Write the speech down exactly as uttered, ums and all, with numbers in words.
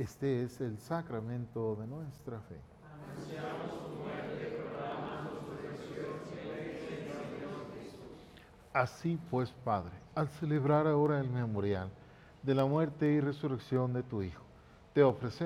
Este es el sacramento de nuestra fe. Así pues, Padre, al celebrar ahora el memorial de la muerte y resurrección de tu Hijo, te ofrecemos